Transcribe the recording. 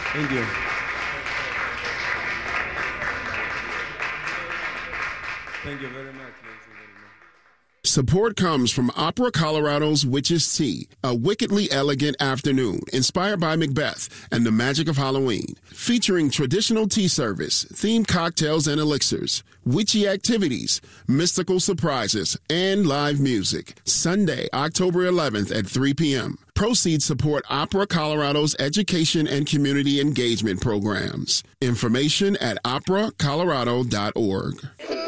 Thank you. Thank you very much. Support comes from Opera Colorado's Witch's Tea, a wickedly elegant afternoon inspired by Macbeth and the magic of Halloween, featuring traditional tea service, themed cocktails and elixirs, witchy activities, mystical surprises, and live music. Sunday, October 11th at 3 p.m. Proceeds support Opera Colorado's education and community engagement programs. Information at operacolorado.org.